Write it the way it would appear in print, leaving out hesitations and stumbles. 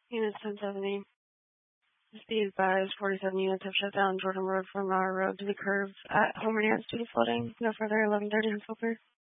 Unit 1070. Just be advised, 47 units have shut down Jordan Road from our road to the curve at Homer Yards due to flooding. No further 1130 Hensel Creek.